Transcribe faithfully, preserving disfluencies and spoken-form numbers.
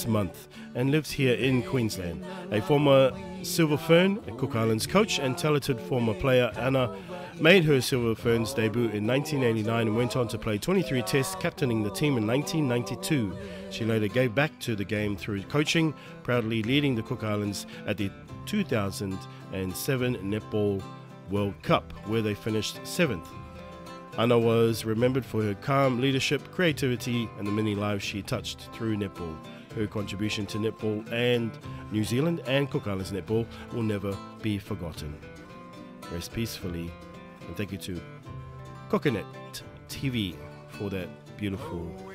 this month and lives here in Queensland. A former Silver Fern, a Cook Islands coach and talented former player, Anna made her Silver Ferns debut in nineteen eighty-nine and went on to play twenty-three tests, captaining the team in nineteen ninety-two. She later gave back to the game through coaching, proudly leading the Cook Islands at the two thousand seven Netball World Cup, where they finished seventh. Anna was remembered for her calm leadership, creativity and the many lives she touched through netball. Her contribution to netball and New Zealand and Cook Islands netball will never be forgotten. Rest peacefully, and thank you to Coconut T V for that beautiful